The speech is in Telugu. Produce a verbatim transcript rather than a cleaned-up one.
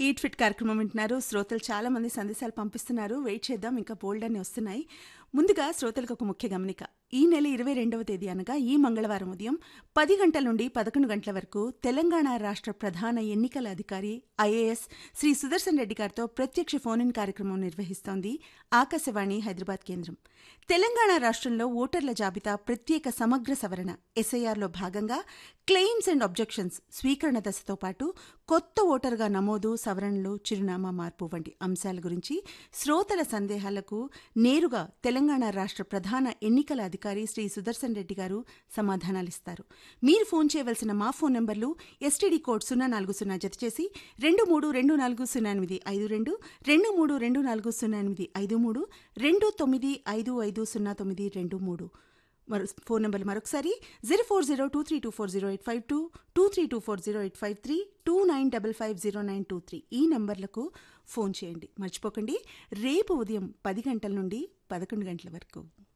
ఈట్ ఫిట్ కార్యక్రమం వింటున్నారు. శ్రోతలు చాలా మంది సందేశాలు పంపిస్తున్నారు. వెయిట్ చేద్దాం, ఇంకా బోల్డ్ అని వస్తున్నాయి. ముందుగా శ్రోతలకు ఒక ముఖ్య గమనిక. ఈ నెల ఇరవై రెండవ తేదీ అనగా ఈ మంగళవారం ఉదయం పది గంటల నుండి పదకొండు గంటల వరకు తెలంగాణ రాష్ట్ర ప్రధాన ఎన్నికల అధికారి ఐఏఎస్ శ్రీ సుదర్శన్ రెడ్డి గారితో ప్రత్యక్ష ఫోన్ ఇన్ కార్యక్రమం నిర్వహిస్తోంది ఆకాశవాణి హైదరాబాద్ కేంద్రం. తెలంగాణ రాష్ట్రంలో ఓటర్ల జాబితా ప్రత్యేక సమగ్ర సవరణ ఎస్ఐఆర్లో భాగంగా క్లెయిమ్స్ అండ్ అబ్జెక్షన్స్ స్వీకరణ దశతో పాటు కొత్త ఓటరుగా నమోదు, సవరణలు, చిరునామా మార్పు వంటి అంశాల గురించి శ్రోతల సందేహాలకు నేరుగా తెలంగాణ రాష్ట్ర ప్రధాన ఎన్నికల అధికారి శ్రీ సుదర్శన్ రెడ్డి గారు సమాధానాలిస్తారు. మీరు ఫోన్ చేయవలసిన మా ఫోన్ నంబర్లు ఎస్టీడీ కోడ్ సున్నా నాలుగు సున్నా జత చేసి రెండు మూడు రెండు నాలుగు సున్నా ఎనిమిది ఐదు రెండు రెండు మూడు రెండు నాలుగు సున్నా ఎనిమిది ఐదు మూడు రెండు తొమ్మిది ఐదు ఐదు సున్నా తొమ్మిది రెండు మూడు మరో ఫోన్ నెంబర్లు మరొకసారి zero four zero two three two four zero eight five two two three two four zero eight five three two nine double five zero nine two three ఈ నంబర్లకు ఫోన్ చేయండి. మర్చిపోకండి, రేపు ఉదయం పది గంటల నుండి పదకొండు గంటల వరకు.